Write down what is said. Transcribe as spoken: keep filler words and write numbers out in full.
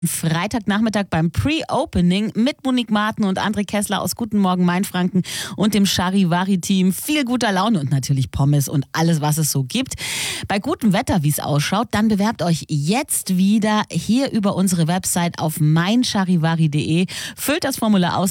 Freitagnachmittag beim Pre-Opening mit Monique Marten und André Kessler aus Guten Morgen Mainfranken und dem Charivari-Team. Viel guter Laune und natürlich Pommes und alles, was es so gibt. Bei gutem Wetter, wie es ausschaut, dann bewerbt euch jetzt wieder hier über unsere Website auf mein charivari punkt de. Füllt das Formular aus